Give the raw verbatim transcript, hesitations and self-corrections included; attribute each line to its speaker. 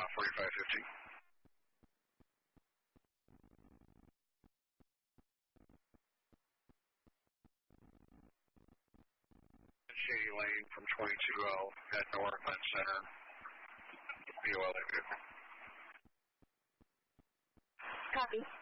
Speaker 1: forty-five fifty. Shady Lane from twenty-two L at Northland Center. B O L A vehicle.
Speaker 2: Copy.